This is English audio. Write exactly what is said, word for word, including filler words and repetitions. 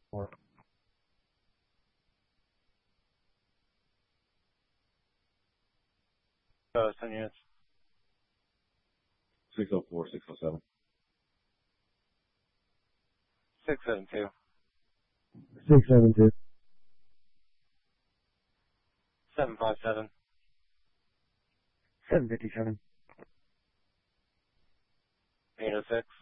Four. Uh, ten units. six oh four, six oh seven. six seven two. Six seven two. seven five seven. Seven fifty seven. eight oh six.